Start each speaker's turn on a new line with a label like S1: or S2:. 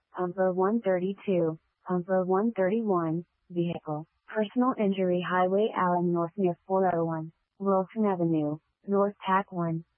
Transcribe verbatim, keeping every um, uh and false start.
S1: Umber one thirty-two, Umber one thirty-one, Vehicle, Personal Injury Highway Allen North near four oh one, Wilson Avenue, North Tack one.